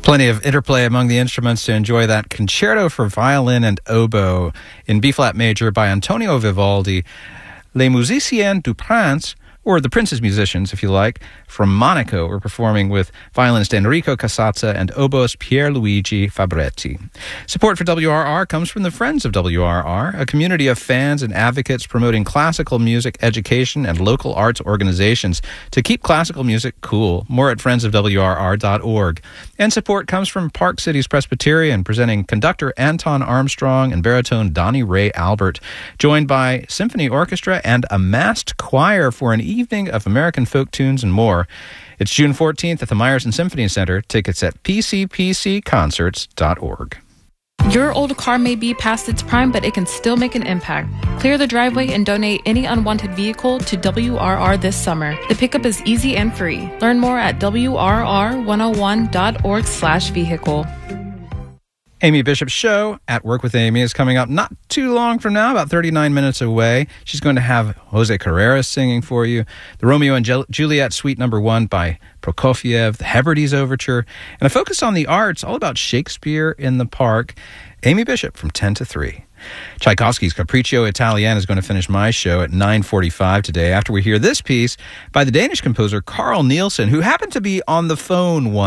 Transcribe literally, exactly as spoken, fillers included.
Plenty of interplay among the instruments to enjoy that concerto for violin and oboe in B-flat major by Antonio Vivaldi, Les Musiciens du Prince, or the Prince's Musicians, if you like, from Monaco. We're performing with violinist Enrico Casazza and oboist Pierluigi Fabretti. Support for W R R comes from the Friends of W R R, a community of fans and advocates promoting classical music education and local arts organizations to keep classical music cool. More at friends of W R R dot org. And support comes from Park Cities Presbyterian, presenting conductor Anton Armstrong and baritone Donnie Ray Albert, joined by symphony orchestra and a massed choir for an evening of American folk tunes and more. It's June fourteenth at the Meyerson Symphony Center. Tickets at p c p c concerts dot org. Your old car may be past its prime, but it can still make an impact. Clear the driveway and donate any unwanted vehicle to W R R this summer. The pickup is easy and free. Learn more at w r r one oh one dot org slash vehicle. Amy Bishop's show, At Work with Amy, is coming up not too long from now, about thirty-nine minutes away. She's going to have Jose Carreras singing for you, the Romeo and Juliet Suite Number One by Prokofiev, the Hebrides Overture, and a focus on the arts, all about Shakespeare in the Park. Amy Bishop from ten to three. Tchaikovsky's Capriccio Italiano is going to finish my show at nine forty-five today after we hear this piece by the Danish composer Carl Nielsen, who happened to be on the phone one